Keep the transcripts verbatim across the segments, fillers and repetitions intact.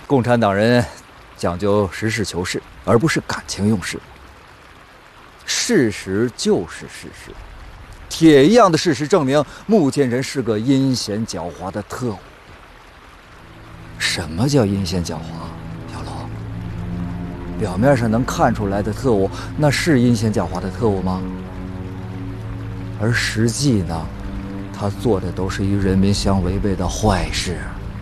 共产党人讲究实事求是，而不是感情用事。事实就是事实，铁一样的事实证明穆剑臣是个阴险狡猾的特务。什么叫阴险狡猾？小龙，表面上能看出来的特务，那是阴险狡猾的特务吗？而实际呢，他做的都是与人民相违背的坏事。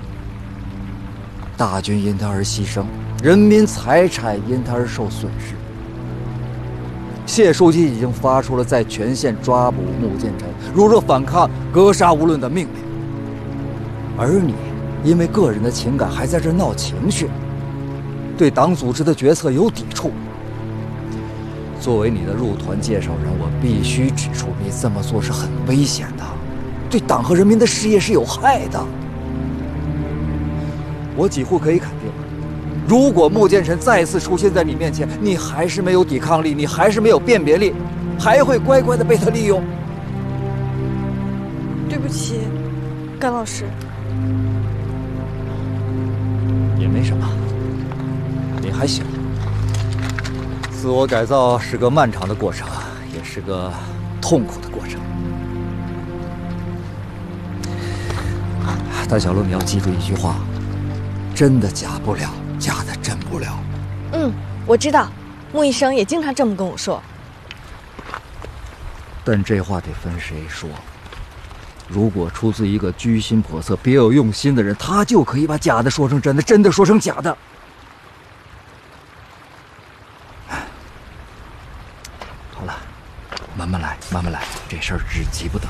大军因他而牺牲，人民财产因他而受损失。谢书记已经发出了在全县抓捕穆剑臣，如若反抗，格杀勿论的命令。而你因为个人的情感还在这闹情绪，对党组织的决策有抵触。作为你的入团介绍人，我必须指出，你这么做是很危险的，对党和人民的事业是有害的。我几乎可以肯定，如果穆剑臣再次出现在你面前，你还是没有抵抗力，你还是没有辨别力，还会乖乖的被他利用。 对不起，甘老师。 也没什么，你还小。自我改造是个漫长的过程，也是个痛苦的过程。但小龙，你要记住一句话。真的假不了，假的真不了。 嗯，我知道，穆医生也经常这么跟我说。 但这话得分谁说。如果出自一个居心叵测、别有用心的人，他就可以把假的说成真的，真的说成假的。好了，慢慢来，慢慢来，这事儿只急不得。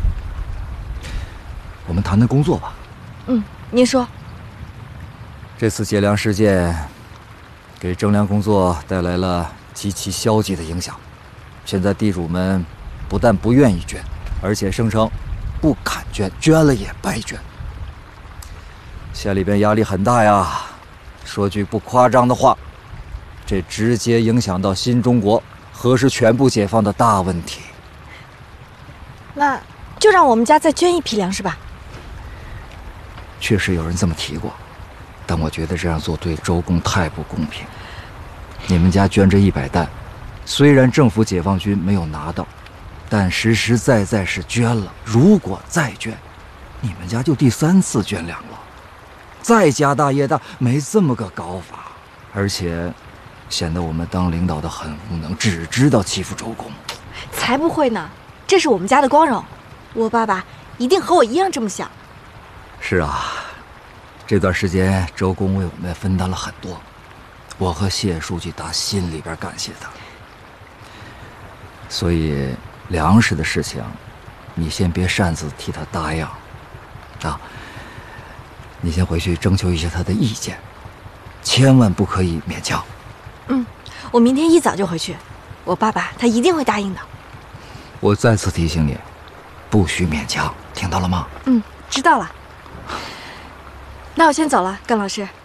我们谈谈工作吧。 嗯，您说。 这次劫粮事件给征粮工作带来了极其消极的影响。现在地主们不但不愿意捐，而且声称不敢捐，捐了也白捐。县里边压力很大呀。说句不夸张的话，这直接影响到新中国何时全部解放的大问题。 那就让我们家再捐一批粮食吧。 确实有人这么提过。但我觉得这样做对周公太不公平。你们家捐这一百担，虽然政府解放军没有拿到，但实实在在是捐了。如果再捐，你们家就第三次捐粮了。再家大业大，没这么个搞法。而且，显得我们当领导的很无能，只知道欺负周公。 才不会呢，这是我们家的光荣。我爸爸一定和我一样这么想。 是啊。这段时间，周公为我们分担了很多，我和谢书记打心里边感谢他。所以，粮食的事情，你先别擅自替他答应，啊，你先回去征求一下他的意见，千万不可以勉强。 嗯，我明天一早就回去，我爸爸他一定会答应的。 我再次提醒你，不许勉强，听到了吗？ 嗯，知道了。那我先走了，甘老师。